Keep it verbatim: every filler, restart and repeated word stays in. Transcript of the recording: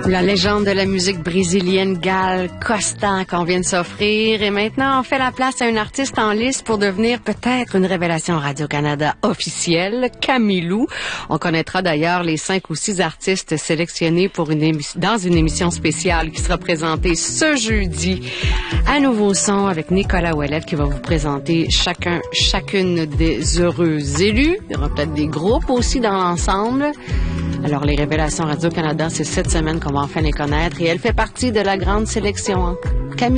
La légende de la musique brésilienne Gal Costa qu'on vient de s'offrir. Et maintenant, on fait la place à un artiste en lice pour devenir peut-être une révélation Radio-Canada officielle, Camilou. On connaîtra d'ailleurs les cinq ou six artistes sélectionnés pour une émi- dans une émission spéciale qui sera présentée ce jeudi à Nouveau Son avec Nicolas Ouellette qui va vous présenter chacun, chacune des heureux élus. Il y aura peut-être des groupes aussi dans l'ensemble. Alors, les révélations Radio-Canada, c'est cette semaine qu'on va enfin les connaître et elle fait partie de la grande sélection. Camille